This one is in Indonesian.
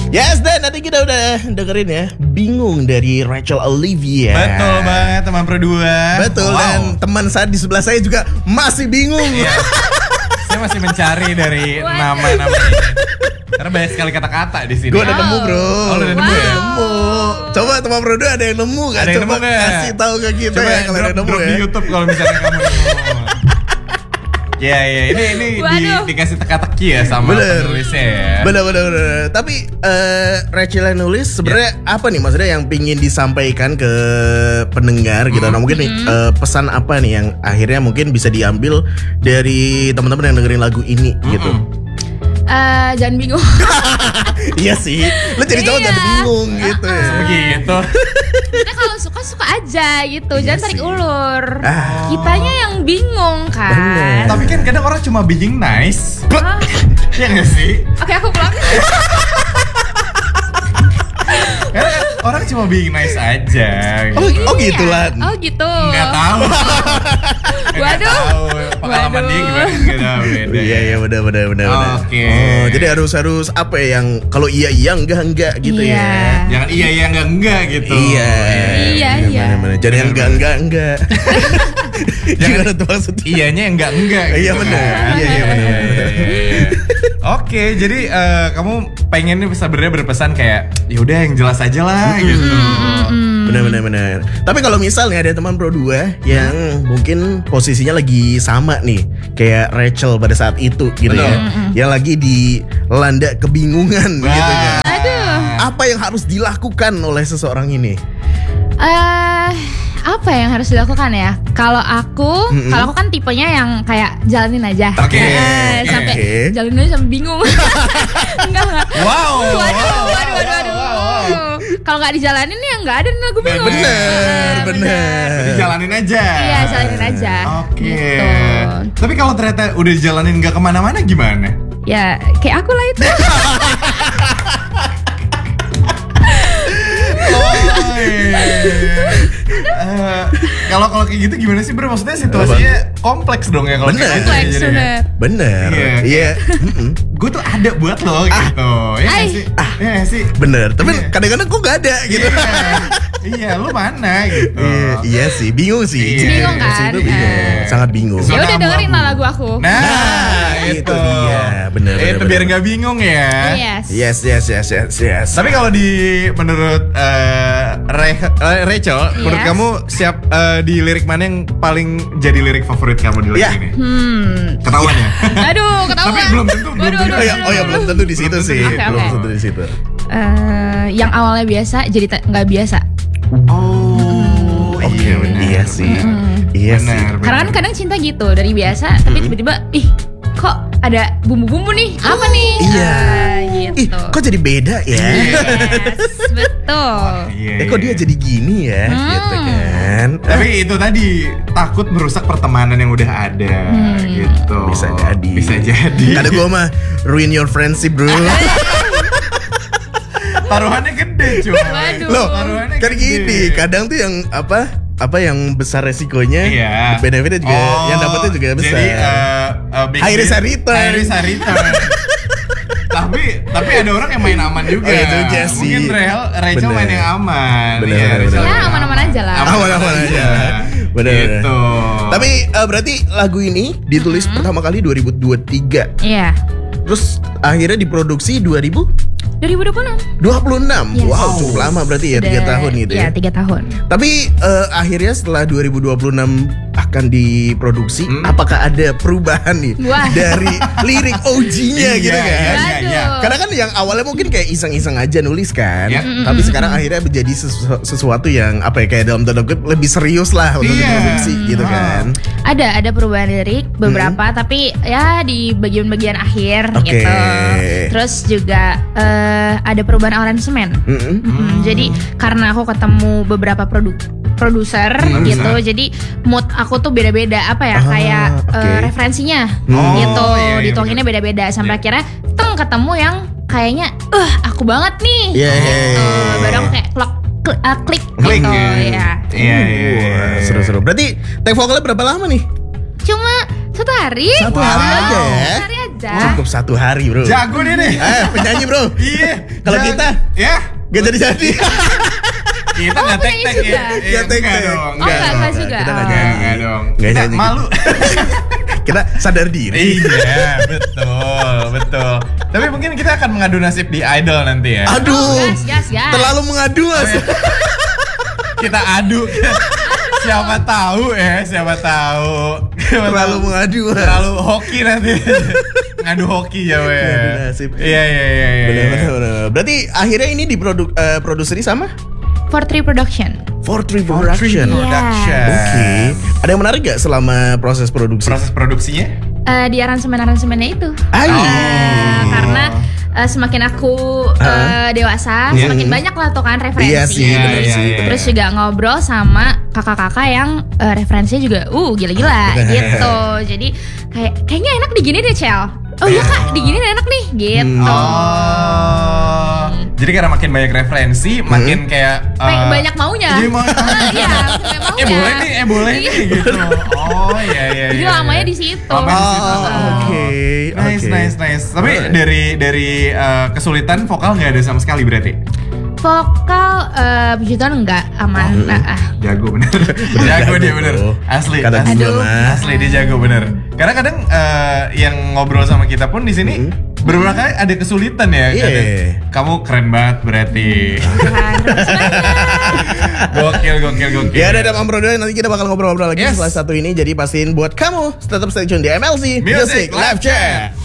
Yes, dan nanti kita udah dengerin ya Bingung dari Rachel Olivia. Betul banget teman Pro 2. Betul, dan teman saya di sebelah saya juga masih bingung. Saya masih mencari dari nama-nama ini. Karena banyak sekali kata-kata di sini. Gue udah nemu bro. Oh, udah nemu ya? Nemu. Coba teman Pro 2 ada yang nemu gak? Ada yang Coba nemu gak? kasih tahu ke kita Coba ya kalau ada yang nemu drop ya. di YouTube kalau misalnya kamu nemu. Ya, ini dikasih teka-teki ya sama penulisnya ya. Bener. Tapi Rachel yang nulis sebenarnya apa nih maksudnya yang pingin disampaikan ke pendengar gitu. Nah mungkin nih pesan apa nih yang akhirnya mungkin bisa diambil dari teman-teman yang dengerin lagu ini gitu. Jangan bingung. Iya sih, lo jadi cowok jangan bingung gitu ya. Begitu. Kita kalau suka aja gitu, Iya jangan tarik sih. ulur. Kitanya yang bingung kan. Bener. Tapi kan kadang orang cuma being nice. Ah, Iya gak sih? Oke, aku pulang. Karena kan orang cuma being nice aja gitu. Oh gitu lah. Oh gitu. Nggak tahu. Nggak Waduh. tahu. Pengalaman dia gimana? Nggak tahu, beda. Iya benar. Oke. Oh, jadi harus apa ya yang kalau iya enggak gitu Iya. ya. Jangan iya enggak gitu. Iya. Iya. Bener. Jadi yang enggak. Gimana tuh maksudnya? Iyanya enggak gitu Iya benar. kan? Iya benar. Oke, jadi kamu pengen nih sebenarnya berpesan kayak ya udah yang jelas aja lah gitu. Benar. Tapi kalau misalnya ada teman Pro 2 yang mungkin posisinya lagi sama nih kayak Rachel pada saat itu gitu ya. Yang lagi dilanda kebingungan gitu kan. Aduh. Apa yang harus dilakukan oleh seseorang ini? Apa yang harus dilakukan ya? Kalau aku kan tipenya yang kayak jalanin aja. Oke. Sampai jalanin aja sampai bingung. Enggak. Wow. Waduh. Kalau nggak dijalanin ya nggak ada lagu bingung. Bener. Jadi jalanin aja. Iya, jalanin aja. Oke. Gitu. Tapi kalau ternyata udah jalanin nggak kemana-mana gimana? Ya kayak aku lah itu. Kalau kayak gitu gimana sih bro? Maksudnya situasinya kompleks dong ya kalau Bener. kayak gitu. Kompleks, jadinya. Bener. Iya. Gue tuh ada buat lo gitu. Ya nggak sih? Ya nggak sih? Bener. Tapi Iya. kadang-kadang kok gak ada gitu. Iya, lu mana gitu. Iya sih, bingung sih. Iya. Bingung kan? Itu bingung. Iya. Sangat bingung. Ya udah Zona dengerin lah abu-abu. lagu aku. Nah, itu dia. Bener. Itu biar nggak bingung ya. Yes. Yes. Tapi kalau menurut Rachel, menurut Yes. kamu di lirik mana yang paling jadi lirik favorit kamu di lagu Ya. ini? Ketahuan ya? Aduh, ketahuan. Tapi belum tentu, Oh ya belum tentu di situ sih. Oke. Belum tentu di situ. Yang awalnya biasa jadi nggak biasa. Oh, Oke, iya sih. Iya sih. Benar. Karena kan kadang cinta gitu dari biasa, tapi tiba-tiba, kok ada bumbu-bumbu nih? Apa nih? Iya. Ih, Gitu. kok jadi beda ya? Yes, betul. Iya. Kok dia jadi gini ya? Gitu kan. Tapi itu tadi takut merusak pertemanan yang udah ada gitu. Bisa jadi. Kadang gue mah ruin your friendship bro. Taruhannya gede cuy. Waduh. Loh, Taruhannya kan gede. gini. Kadang tuh yang apa yang besar resikonya, Iya. benefitnya juga, yang dapetnya juga besar. Jadi High risk, high return. High risk, high return. tapi ada orang yang main aman juga. Oh, itu Jesse. Mungkin Rachel Bener. main yang aman. Bener, Iya, bener, Rachel bener. Ya, main aman-aman aja lah. Aman-aman aja. Bener. Gitu. Tapi berarti lagu ini ditulis pertama kali 2023. Iya. Terus akhirnya diproduksi 2026. 2026. Yes. Wow, cukup lama berarti ya, 3 tahun gitu ya. Iya, 3 tahun. Tapi akhirnya setelah 2026 akan diproduksi, apakah ada perubahan nih Wah. dari lirik OG-nya gitu kan? Iya. Karena kan yang awalnya mungkin kayak iseng-iseng aja nulis kan, Iya. tapi sekarang akhirnya menjadi sesuatu yang apa ya, kayak dalam tanda kutip lebih serius lah untuk Iya. diproduksi gitu kan. Ada perubahan lirik beberapa, tapi ya di bagian-bagian akhir Oke. gitu. Terus juga ada perubahan aransemen. Jadi karena aku ketemu beberapa produser gitu, jadi mood aku tuh beda-beda apa ya, kayak oke. referensinya Oh, gitu, iya, dituanginnya bener. beda-beda sampai Iya. akhirnya ketemu yang kayaknya aku banget nih. Iya, gitu. iya. Baru aku kayak klik Klik, gitu ya. ya. Iya. Wah, seru-seru. Berarti take vokalnya berapa lama nih? Cuma 1 hari. Satu hari aja ya? Hari aja. aja. Cukup 1 hari bro. Jago dia nih. Penyanyi bro. Iya. Kalau kita ya gak jadi. kita nggak penyanyi tek-tek juga? ya. Gak tek-tek. Enggak dong. Enggak juga. Kita Oh. gak nyanyi. Enggak dong. Gak Kita nyanyi. malu. Kita sadar diri. Iya, betul. Tapi mungkin kita akan mengadu nasib di Idol nanti ya. Aduh. Gas. Terlalu mengadu mas. Kita adu. Siapa tahu. Terlalu mengadu mas. Terlalu hoki nanti. Ngadu hoki ya weh. Ngadu nasib. Iya. Bener. Berarti akhirnya ini produseri sama? 43 Production. 43 Production. Production. Oke. Ada yang menarik gak selama proses produksi? Proses produksinya? Di aransemen-aransemennya itu. Karena semakin aku dewasa, semakin banyak lah tuh kan referensi. Iya sih, bener sih. Terus juga ngobrol sama kakak-kakak yang referensinya juga gila-gila gitu. Jadi kayaknya enak digini deh, Cel. Oh iya kak, digini enak nih gitu. Jadi karena makin banyak referensi, makin kayak banyak maunya. Iya, Iya, banyak maunya. boleh nih gitu. Oh iya. Jadi lamanya di situ. Oke. Nice. Tapi dari kesulitan vokal nggak ada sama sekali berarti? Vokal puji Tuhan enggak aman. Jago bener. Jago dia bener. Asli. Kata gua mah. Asli dia jago bener. Karena kadang yang ngobrol sama kita pun di sini beberapa kali ada kesulitan ya. Iya. Kamu keren banget berarti. Gokil. Ya ada Mam Bro, nanti kita bakal ngobrol-ngobrol lagi setelah satu ini. Jadi pastiin buat kamu tetap stay tune di MLC Music Live Chat.